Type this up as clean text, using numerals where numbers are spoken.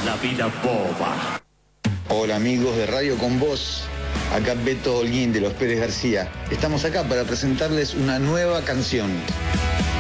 la vida boba. Hola amigos de Radio Con Voz, acá Beto Holguín de Los Pérez García. Estamos acá para presentarles una nueva canción.